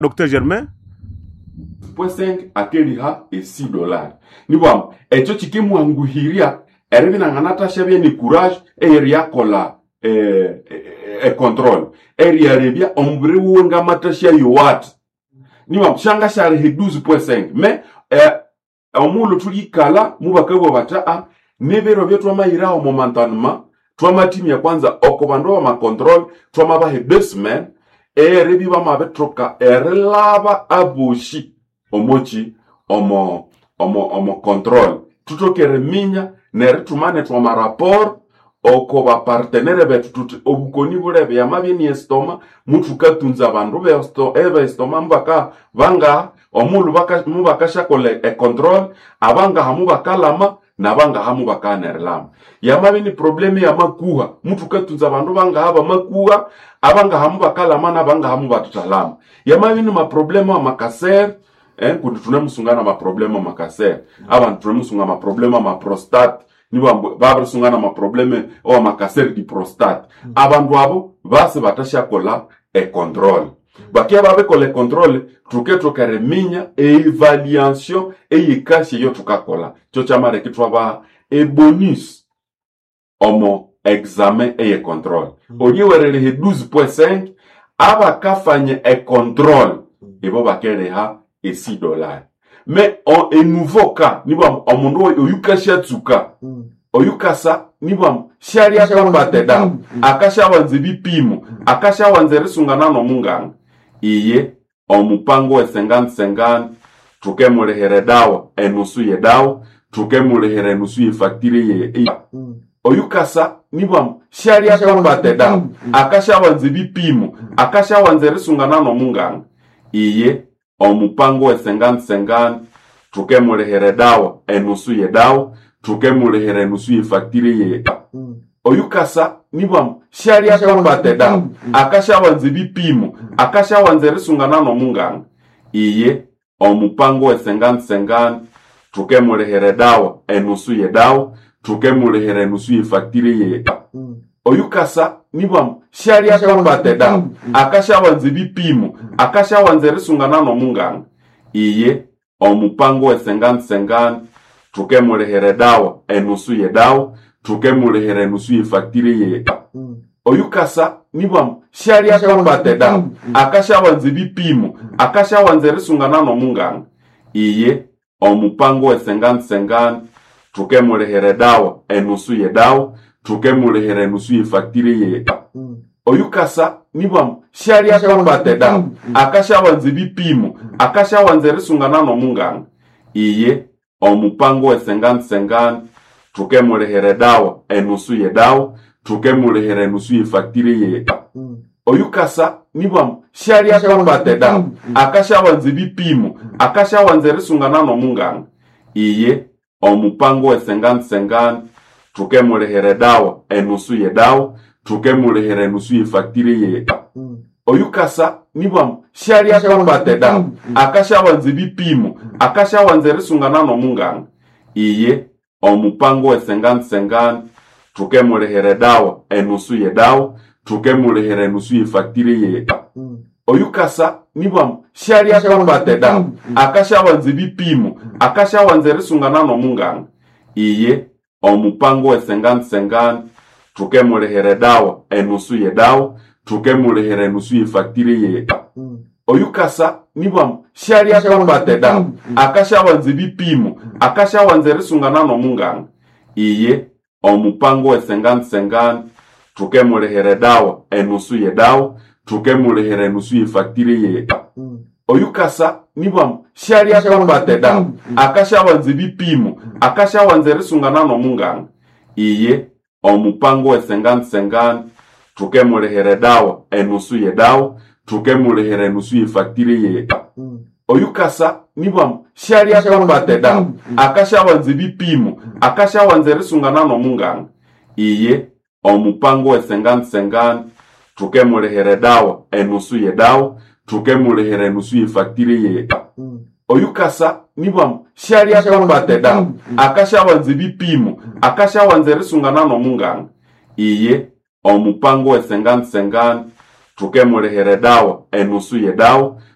Dr. Germain? 0.5 akeliha $6. Niwam, echo chikimu anguhiria, erevina nganata shabia ni courage, eria kola, control. Eria rebia, ombre uwenga matashia yuwat. Niwam, shanga share he 12.5. Me, omulo tulikala, mubakawa wataa, nevero vya tuwama irao momentanema, tuwama timu ya kwanza, okobando ma control, tuwama bahe 2 semaines, rebi wama betroka, erelava abushi, omochi, omo control. Tutokere minya, neretumane tuwama rapport, okoba partenere betu, obukoni burebe, yamabi ni estoma, mutuka tunza bandu ebe estoma, mbaka, vanga, omulu mubaka shakole control, abanga hamubaka lama, nabanga hamubaka nerlama. Yamabi ni problemi ya makuha, mutuka tunza bandu banga haba makuha, abanga hamubaka lama, nabanga hamubaka lama. Yamabi ni maproblema wa makaser, kundi tunemusungana maproblema wa makaser, abantu tunemusungana maproblema wa prostate, niwa babri sungana maprobleme wa makaser di prostate. Abantu abo, basi batasha kola control. Bakia babe kole control, truke reminya, evaluation, yikashi yo tukakola. Chocha kitwa ba, bonus, omo examen control. Oye werele he 12.5, aba kafanye control, ebo bakere ha $6. Mais en nouveau cas, niba omundo oyukasha tsuka. Oyukasa niba sharia kamba teda. Akasha wanzibi pimo, akasha wanzere sungana no munganga. Iye omupango 50-50 tuke mulehere dawa enusu ye dawa, tuke mulehere nusu ye faktire ye. Oyukasa niba sharia kamba teda. Akasha wanzibi pimo, akasha wanzere sungana no munganga. Iye omupango 50-50 tuke mulehere dawa enusu ye dawa, tuke mulehere nusu ye faktire ye. Oyukasa niba sharia kamba teda. Akasha wanzibi pimo, akasha wanzere sungana no munganga. Iye omupango 50-50 tuke mulehere dawa enusu ye dawa, tuke mulehere nusu ye faktire ye. Oyukasa niba sharia kamba teda. Akasha wanzibi pimo, akasha wanzere sungana no munganga. Iye omupango 50-50 tuke mulehere dawa enusu ye dawa, tuke mulehere nusu ye faktire ye. Oyukasa niba sharia kamba teda. Akasha wanzibi pimo, akasha wanzere sungana no munganga. Iye omupango 50-50 tuke mulehere dawa enusu ye dawa, tuke mulehere nusu ye faktire ye. Oyukasa niba sharia kamba teda. Akasha wanzibi pimo, akasha wanzere sungana no munganga. Iye omupango 50-50 tuke mulehere dawa enusu ye dawa, tuke mulehere nusu ye faktire ye. Oyukasa niba sharia kamba teda. Akasha wanzibi pimo, akasha wanzere sungana no munganga. Iye omupango 50-50 tuke mulehere dawa enusu ye dawa, tuke mulehere nusu ye faktire ye. Oyukasa niba sharia kamba teda. Akasha wanzibi pimo, akasha wanzere sungana no munganga. Iye omupango 50-50 tuke mulehere dawa enusu ye dawa, tuke mulehere nusu ye faktire ye. Oyukasa niba sharia kamba teda. Akasha wanzibi pimo, akasha wanzere sungana no munganga. Iye omupango 50-50 tuke mulehere dawa enusu ye dawa, tuke mulehere nusu ye faktire ye. Oyukasa niba sharia kamba teda. Akasha wanzibi pimo, akasha wanzere sungana no munganga. Iye omupango 50-50 tuke mulehere dawa enusu ye dawa, tuke mulehere nusu ye faktire ye. Oyukasa niba sharia kamba teda. Akasha wanzibi pimo, akasha wanzere sungana no munganga. Iye omupango 50-50 tuke mulehere dawa enusu ye dawa, tuke mulehere nusu ye faktire ye. Oyukasa niba sharia kamba teda. Akasha wanzibi pimo, akasha wanzere sungana no munganga. Iye omupango 50-50 tuke mulehere dawa enusu ye dawa, tuke mulehere nusu ye faktire ye. Oyukasa niba sharia kamba teda. Akasha wanzibi pimo, akasha wanzere sungana no munganga. Iye omupango 50-50 tuke mulehere dawa enusu ye dawa,